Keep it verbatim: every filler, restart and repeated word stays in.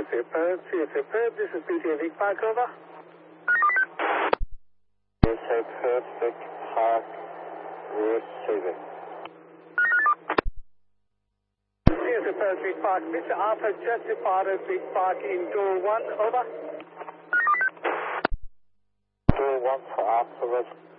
C S A Perth, C S A Perth, this is P T A Vic Park, over. C S A Perth, Vic Park, receiving. C S A Perth, Vic Park, Mister Arthur just departed Vic Park in door one, over. Door one for Arthur,